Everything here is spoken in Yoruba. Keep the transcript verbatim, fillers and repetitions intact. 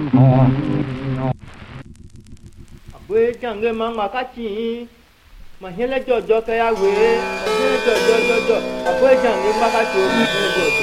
We jange mama kati ma hele jojo kaya we hele jojo jojo apo jange mama kati o